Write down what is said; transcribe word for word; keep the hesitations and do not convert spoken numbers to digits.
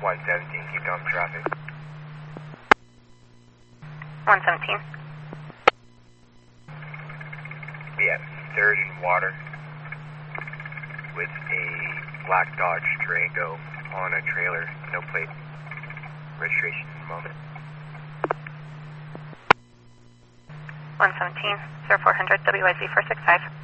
one seventeen, keep dump traffic. one seventeen. Yeah, third in water with a black Dodge Durango on a trailer, no plate. Registration in a moment. one seventeen, zero four hundred, W Y Z four six five.